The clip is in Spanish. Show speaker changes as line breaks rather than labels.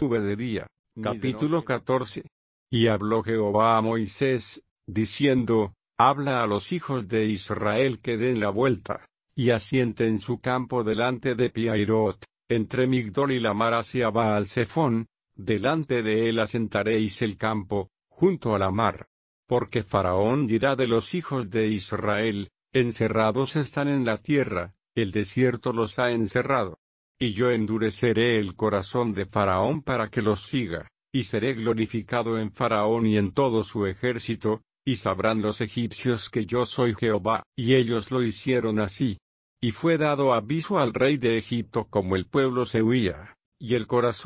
nube de día.
Capítulo 14.
Y habló Jehová a Moisés, diciendo, habla a los hijos de Israel que den la vuelta, y asienten su campo delante de Piairot, entre Migdol y la mar hacia Baal-Zephón, delante de él asentaréis el campo, junto a la mar. Porque Faraón dirá de los hijos de Israel, encerrados están en la tierra, el desierto los ha encerrado. Y yo endureceré el corazón de Faraón para que los siga, y seré glorificado en Faraón y en todo su ejército, y sabrán los egipcios que yo soy Jehová. Y ellos lo hicieron así. Y fue dado aviso al rey de Egipto como el pueblo se huía, y el corazón